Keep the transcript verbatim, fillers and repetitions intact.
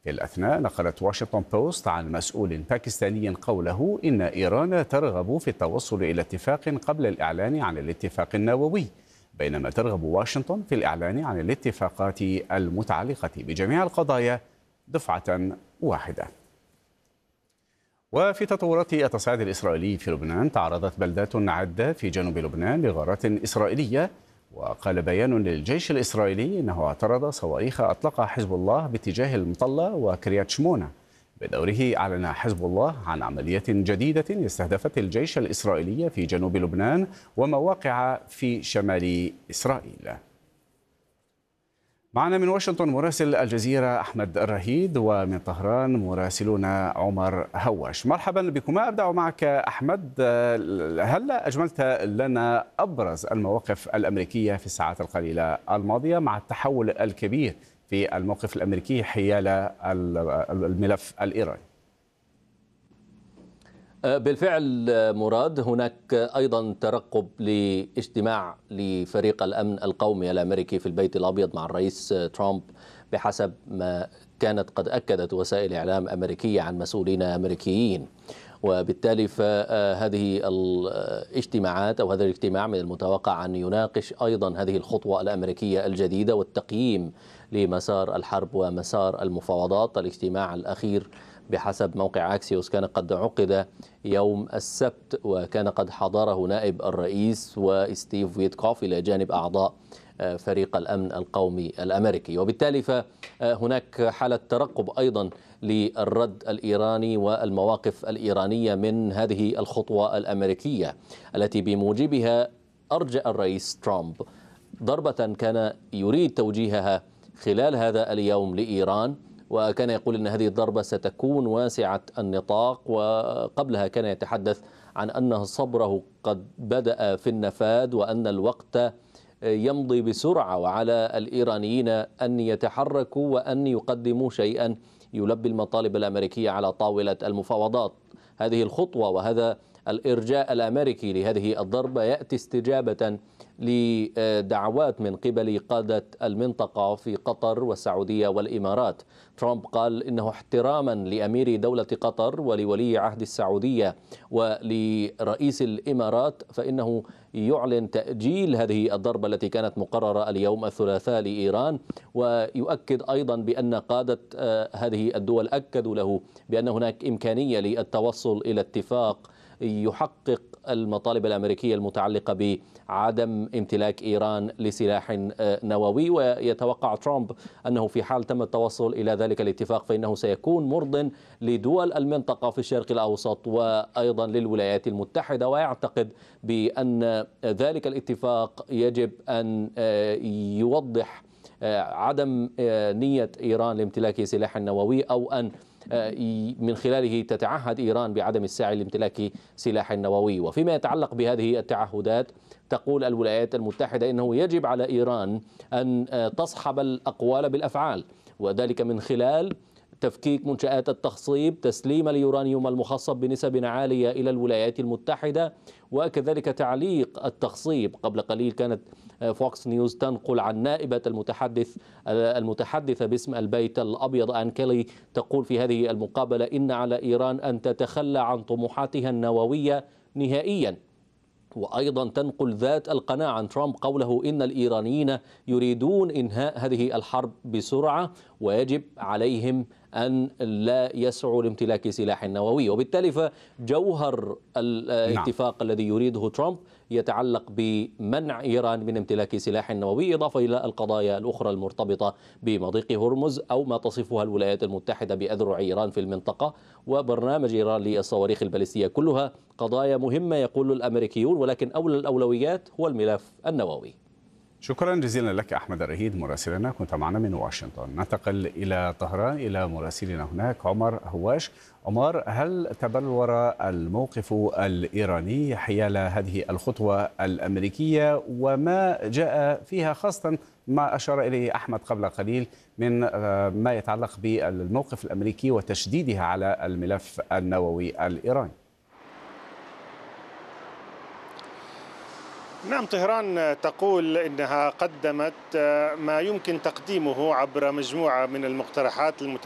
في الأثناء نقلت واشنطن بوست عن مسؤول باكستاني قوله إن إيران ترغب في التوصل إلى اتفاق قبل الإعلان عن الاتفاق النووي، بينما ترغب واشنطن في الإعلان عن الاتفاقات المتعلقة بجميع القضايا دفعة واحدة. وفي تطورات التصعيد الإسرائيلي في لبنان، تعرضت بلدات عدة في جنوب لبنان لغارات إسرائيلية، وقال بيان للجيش الإسرائيلي إنه اعترض صواريخ أطلقها حزب الله باتجاه المطلة وكريات شمونة. بدوره أعلن حزب الله عن عملية جديدة استهدفت الجيش الإسرائيلي في جنوب لبنان ومواقع في شمال إسرائيل. معنا من واشنطن مراسل الجزيرة أحمد الرهيد، ومن طهران مراسلنا عمر هواش. مرحبا بكما. أبدأ معك أحمد، هل أجملت لنا أبرز المواقف الأمريكية في الساعات القليلة الماضية مع التحول الكبير في الموقف الأمريكي حيال الملف الإيراني؟ بالفعل مراد، هناك أيضا ترقب لاجتماع لفريق الأمن القومي الأمريكي في البيت الأبيض مع الرئيس ترامب، بحسب ما كانت قد أكدت وسائل إعلام أمريكية عن مسؤولين أمريكيين. وبالتالي فهذه الاجتماعات أو هذا الاجتماع من المتوقع أن يناقش أيضا هذه الخطوة الأمريكية الجديدة والتقييم لمسار الحرب ومسار المفاوضات. الاجتماع الأخير بحسب موقع أكسيوس كان قد عقد يوم السبت، وكان قد حضره نائب الرئيس وستيف ويتكوف إلى جانب أعضاء فريق الأمن القومي الأمريكي. وبالتالي فهناك حالة ترقب أيضا للرد الإيراني والمواقف الإيرانية من هذه الخطوة الأمريكية التي بموجبها أرجأ الرئيس ترامب ضربة كان يريد توجيهها خلال هذا اليوم لإيران، وكان يقول أن هذه الضربة ستكون واسعة النطاق، وقبلها كان يتحدث عن أن صبره قد بدأ في النفاذ وأن الوقت يمضي بسرعة، وعلى الإيرانيين أن يتحركوا وأن يقدموا شيئا يلبي المطالب الأمريكية على طاولة المفاوضات. هذه الخطوة وهذا الإرجاء الأمريكي لهذه الضربة يأتي استجابة لدعوات من قبل قادة المنطقة في قطر والسعودية والإمارات. ترامب قال إنه احتراما لأمير دولة قطر ولولي عهد السعودية ولرئيس الإمارات فإنه يعلن تأجيل هذه الضربة التي كانت مقررة اليوم الثلاثاء لإيران، ويؤكد أيضا بأن قادة هذه الدول أكدوا له بأن هناك إمكانية للتوصل إلى اتفاق يحقق المطالب الأمريكية المتعلقة بعدم امتلاك إيران لسلاح نووي. ويتوقع ترامب أنه في حال تم التوصل إلى ذلك الاتفاق فإنه سيكون مرضٍ لدول المنطقة في الشرق الأوسط وأيضا للولايات المتحدة، ويعتقد بأن ذلك الاتفاق يجب أن يوضح عدم نية إيران لامتلاك سلاح نووي، أو أن من خلاله تتعهد إيران بعدم السعي لامتلاك سلاح نووي. وفيما يتعلق بهذه التعهدات تقول الولايات المتحدة إنه يجب على إيران أن تصحب الأقوال بالأفعال، وذلك من خلال تفكيك منشآت التخصيب، تسليم اليورانيوم المخصب بنسب عالية إلى الولايات المتحدة، وكذلك تعليق التخصيب. قبل قليل كانت فوكس نيوز تنقل عن نائبة المتحدث المتحدثة باسم البيت الأبيض آن كيلي تقول في هذه المقابلة إن على إيران أن تتخلى عن طموحاتها النووية نهائيا. وأيضا تنقل ذات القناة عن ترامب قوله إن الإيرانيين يريدون إنهاء هذه الحرب بسرعة ويجب عليهم أن لا يسعوا لامتلاك سلاح نووي. وبالتالي فجوهر الاتفاق نعم. الذي يريده ترامب يتعلق بمنع إيران من امتلاك سلاح نووي، إضافة إلى القضايا الأخرى المرتبطة بمضيق هرمز أو ما تصفها الولايات المتحدة بأذرع إيران في المنطقة وبرنامج إيران للصواريخ البالستية. كلها قضايا مهمة يقول الأمريكيون، ولكن أولى الأولويات هو الملف النووي. شكرا جزيلا لك أحمد الرهيد مراسلنا، كنت معنا من واشنطن. ننتقل إلى طهران إلى مراسلنا هناك عمر هواش. عمر، هل تبلور الموقف الإيراني حيال هذه الخطوة الأمريكية وما جاء فيها، خاصة ما أشار إليه أحمد قبل قليل من ما يتعلق بالموقف الأمريكي وتشديدها على الملف النووي الإيراني؟ نعم، طهران تقول إنها قدمت ما يمكن تقديمه عبر مجموعة من المقترحات